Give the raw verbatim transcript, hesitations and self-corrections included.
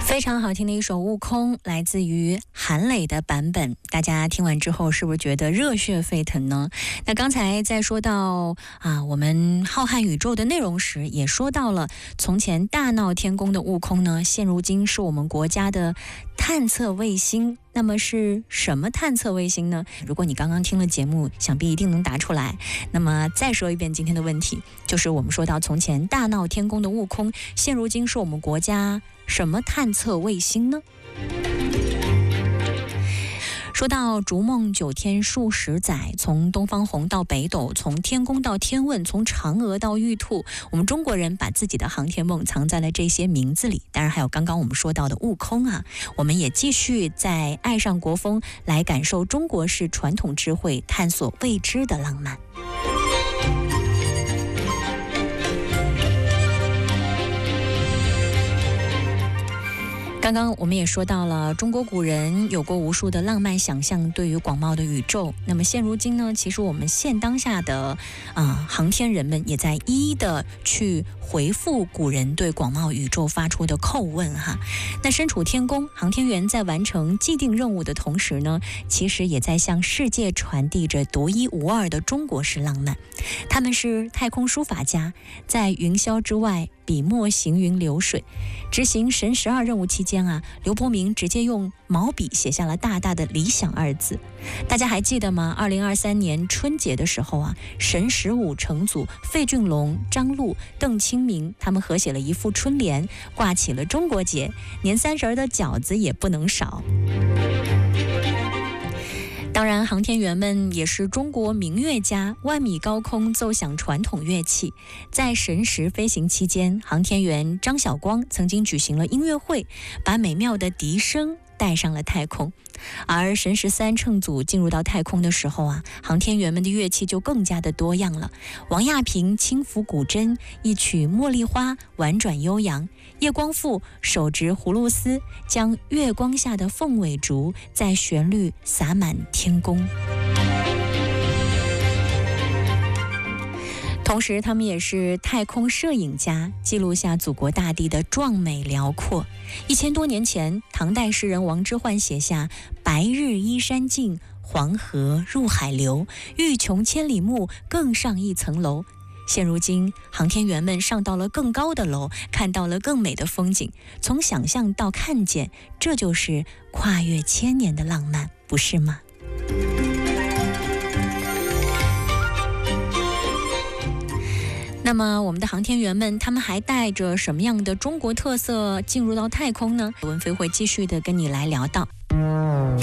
非常好听的一首《悟空》，来自于韩磊的版本。大家听完之后，是不是觉得热血沸腾呢？那刚才在说到啊，我们浩瀚宇宙的内容时，也说到了从前大闹天宫的悟空呢，现如今是我们国家的探测卫星。那么是什么探测卫星呢？如果你刚刚听了节目，想必一定能答出来。那么再说一遍今天的问题，就是我们说到从前大闹天宫的悟空，现如今是我们国家什么探测卫星呢？说到逐梦九天数十载，从东方红到北斗，从天宫到天问，从嫦娥到玉兔，我们中国人把自己的航天梦藏在了这些名字里。当然还有刚刚我们说到的悟空啊，我们也继续在爱上国风来感受中国式传统智慧，探索未知的浪漫。刚刚我们也说到了，中国古人有过无数的浪漫想象对于广袤的宇宙。那么现如今呢，其实我们现当下的啊、呃、航天人们也在一一的去回复古人对广袤宇宙发出的叩问哈。那身处天宫，航天员在完成既定任务的同时呢，其实也在向世界传递着独一无二的中国式浪漫。他们是太空书法家，在云霄之外笔墨行云流水。执行神十二任务期间啊，刘伯明直接用毛笔写下了大大的理想二字。大家还记得吗？二零二三年春节的时候啊，神十五成组费俊龙、张璐、邓清明他们合写了一副春联，挂起了中国结，年三十的饺子也不能少。当然，航天员们也是中国名乐家，万米高空奏响传统乐器。在神十飞行期间，航天员张晓光曾经举行了音乐会，把美妙的笛声带上了太空。而神十三乘组进入到太空的时候啊，航天员们的乐器就更加的多样了。王亚平轻抚古筝，一曲《茉莉花》婉转悠扬；叶光富手执葫芦丝，将月光下的凤尾竹在旋律洒满天宫。同时他们也是太空摄影家，记录下祖国大地的壮美辽阔。一千多年前，唐代诗人王之涣写下白日依山尽，黄河入海流，欲穷千里目，更上一层楼。现如今，航天员们上到了更高的楼，看到了更美的风景，从想象到看见，这就是跨越千年的浪漫，不是吗？那么我们的航天员们，他们还带着什么样的中国特色进入到太空呢？文飞会继续的跟你来聊到。